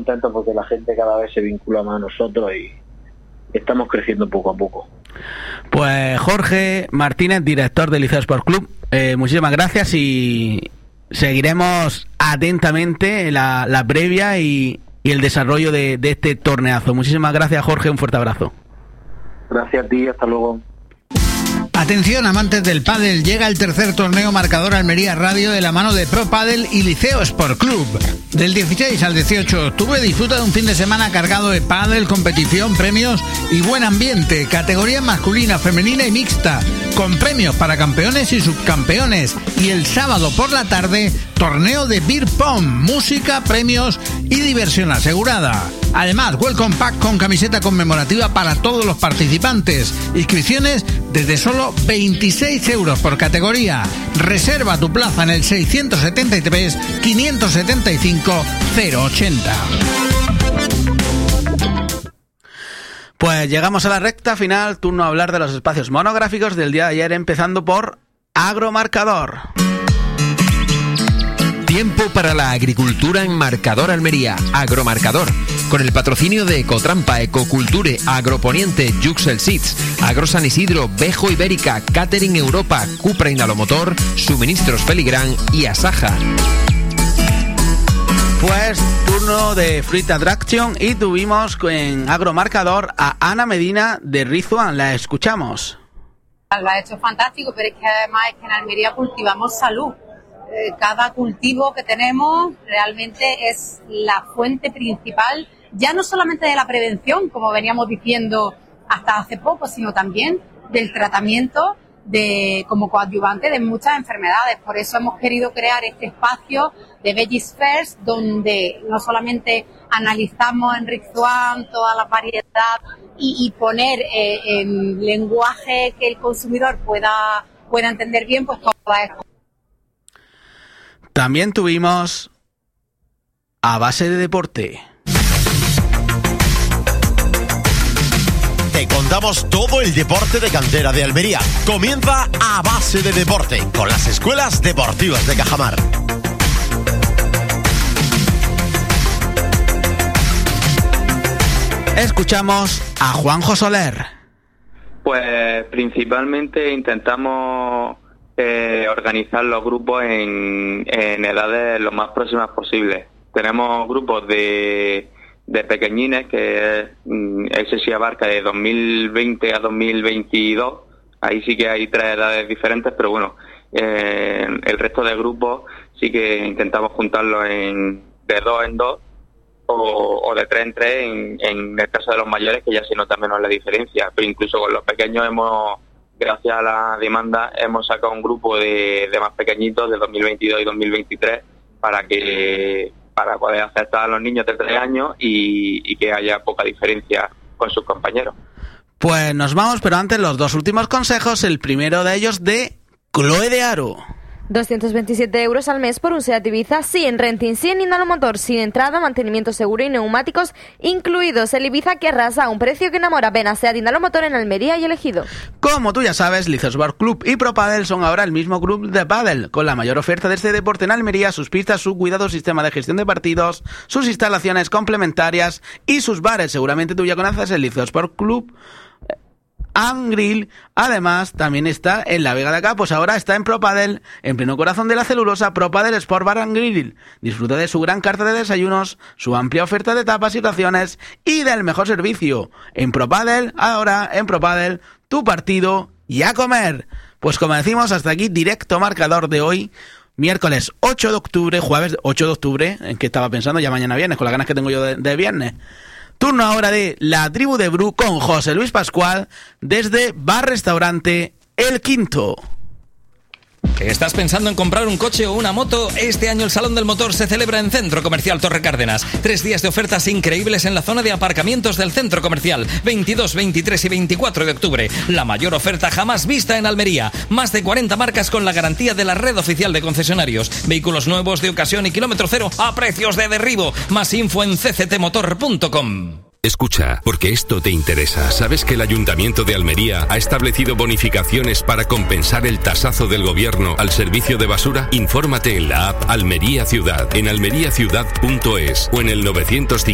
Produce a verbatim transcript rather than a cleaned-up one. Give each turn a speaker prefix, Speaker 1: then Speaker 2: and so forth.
Speaker 1: contentos porque la gente cada vez se vincula más a nosotros y estamos creciendo poco a poco.
Speaker 2: Pues Jorge Martínez, director del Liceo Sport Club, eh, muchísimas gracias y seguiremos atentamente la, la previa y, y el desarrollo de, de este torneazo. Muchísimas gracias, Jorge, un fuerte abrazo.
Speaker 1: Gracias a ti, hasta luego.
Speaker 3: Atención, amantes del pádel, llega el tercer torneo Marcador Almería Radio de la mano de Pro Padel y Liceo Sport Club. Del dieciséis al dieciocho de octubre disfruta de un fin de semana cargado de pádel, competición, premios y buen ambiente, categoría masculina, femenina y mixta, con premios para campeones y subcampeones. Y el sábado por la tarde, torneo de beer pong, música, premios y diversión asegurada. Además, welcome pack con camiseta conmemorativa para todos los participantes. Inscripciones desde solo veintiséis euros por categoría. Reserva tu plaza en el seiscientos setenta y tres, quinientos setenta y cinco, cero ochenta.
Speaker 2: Pues llegamos a la recta final, turno a hablar de los espacios monográficos del día de ayer, empezando por Agromarcador.
Speaker 4: Tiempo para la agricultura en Marcador Almería, Agromarcador, con el patrocinio de Ecotrampa, Ecoculture, Agroponiente, Juxel Seeds, Agro San Isidro, Bejo Ibérica, Catering Europa, Cupra Inhalomotor, Suministros Feligran y Asaja.
Speaker 2: Pues turno de Fruit Attraction y tuvimos en Agromarcador a Ana Medina de Rizuan. La escuchamos.
Speaker 5: Lo ha hecho fantástico, pero es que además es que en Almería cultivamos salud. Cada cultivo que tenemos realmente es la fuente principal, ya no solamente de la prevención, como veníamos diciendo hasta hace poco, sino también del tratamiento de como coadyuvante de muchas enfermedades. Por eso hemos querido crear este espacio de Veggies First, donde no solamente analizamos en Rizuan toda la variedad y, y poner eh, en lenguaje que el consumidor pueda, pueda entender bien, pues toda esta.
Speaker 2: También tuvimos A Base de Deporte.
Speaker 6: Te contamos todo el deporte de cantera de Almería. Comienza A Base de Deporte con las escuelas deportivas de Cajamar.
Speaker 2: Escuchamos a Juanjo Soler.
Speaker 7: Pues principalmente intentamos Eh, organizar los grupos en, en edades lo más próximas posibles. Tenemos grupos de, de pequeñines que mm, ese sí abarca de dos mil veinte a dos mil veintidós. Ahí sí que hay tres edades diferentes, pero bueno, eh, el resto de grupos sí que intentamos juntarlos en, de dos en dos o, o de tres en tres en, en el caso de los mayores, que ya se nota menos la diferencia, pero incluso con los pequeños hemos, gracias a la demanda, hemos sacado un grupo de, de más pequeñitos de dos mil veintidós y dos mil veintitrés para que para poder aceptar a los niños de tres años y, y que haya poca diferencia con sus compañeros.
Speaker 2: Pues nos vamos, pero antes los dos últimos consejos, el primero de ellos de Chloe de Aro.
Speaker 8: doscientos veintisiete euros al mes por un Seat Ibiza sin renting, sin Inhalomotor, sin entrada, mantenimiento seguro y neumáticos incluidos. El Ibiza que arrasa a un precio que enamora. Ven a Seat Inhalomotor en Almería y Elegido.
Speaker 2: Como tú ya sabes, Liceo Sport Club y Pro Padel son ahora el mismo club de pádel, con la mayor oferta de este deporte en Almería, sus pistas, su cuidado sistema de gestión de partidos, sus instalaciones complementarias y sus bares. Seguramente tú ya conoces el Liceo Sport Club and Grill. Además también está en la Vega de acá, pues ahora está en Pro Padel, en pleno corazón de la celulosa. Pro Padel Sport Bar and Grill. Disfruta de su gran carta de desayunos, su amplia oferta de tapas y raciones y del mejor servicio. En Pro Padel, ahora en Pro Padel, tu partido y a comer. Pues como decimos, hasta aquí directo marcador de hoy, miércoles ocho de octubre, jueves ocho de octubre, en que estaba pensando ya mañana viernes, con las ganas que tengo yo de, de viernes. Turno ahora de La Tribu de Bru con José Luis Pascual desde Bar Restaurante El Quinto.
Speaker 9: ¿Estás pensando en comprar un coche o una moto? Este año el Salón del Motor se celebra en Centro Comercial Torre Cárdenas. Tres días de ofertas increíbles en la zona de aparcamientos del Centro Comercial. veintidós, veintitrés y veinticuatro de octubre. La mayor oferta jamás vista en Almería. Más de cuarenta marcas con la garantía de la red oficial de concesionarios. Vehículos nuevos de ocasión y kilómetro cero a precios de derribo. Más info en c c t motor punto com.
Speaker 10: Escucha, porque esto te interesa. ¿Sabes que el Ayuntamiento de Almería ha establecido bonificaciones para compensar el tasazo del gobierno al servicio de basura? Infórmate en la app Almería Ciudad, en almería ciudad punto es o en el novecientos cincuenta